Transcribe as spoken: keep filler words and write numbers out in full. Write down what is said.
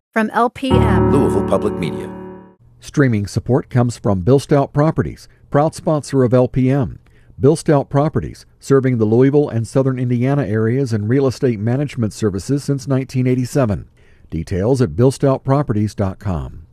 From L P M, Louisville Public Media. Streaming support comes from Bill Stout Properties, proud sponsor of L P M. Bill Stout Properties, serving the Louisville and southern Indiana areas in real estate management services since nineteen eighty-seven. Details at bill stout properties dot com.